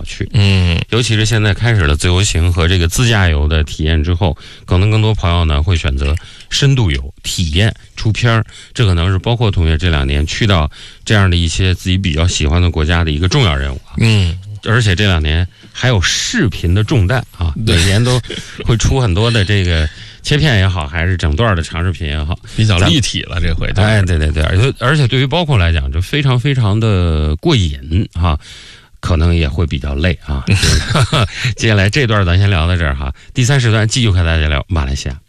去。尤其是现在开始了自由行和这个自驾游的体验之后，可能更多朋友呢会选择深度游体验出片，这可能是包括同学这2年去到这样的一些自己比较喜欢的国家的一个重要任务啊。而且这2年还有视频的重担啊，每年都会出很多的这个切片也好，还是整段的长视频也好， 比较立体了这回。 哎，对，而且对于包括来讲，就非常非常的过瘾哈，可能也会比较累啊。接下来这段咱先聊到这儿哈，第3时段继续和大家聊马来西亚。